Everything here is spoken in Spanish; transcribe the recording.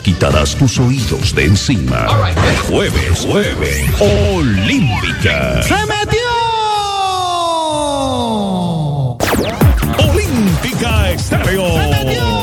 quitarás tus oídos de encima. Jueves, Olímpica. ¡Se metió! Olímpica Estéreo. ¡Se metió!